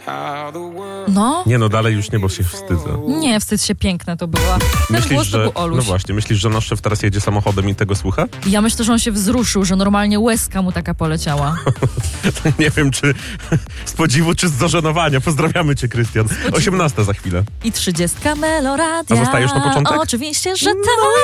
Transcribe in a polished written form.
No, Nie no, dalej już nie, bo się wstydzę. nie, wstyd się, piękne to była. Ten głos to był Oluś. No właśnie, myślisz, że nasz szef teraz jedzie samochodem i tego słucha? Ja myślę, że on się wzruszył, że normalnie łezka mu taka poleciała. Nie wiem, czy z podziwu, czy z zażenowania. Pozdrawiamy cię, Krystian. 18 za chwilę. I 30 Meloradia. A zostajesz na początek? Oczywiście, że tak.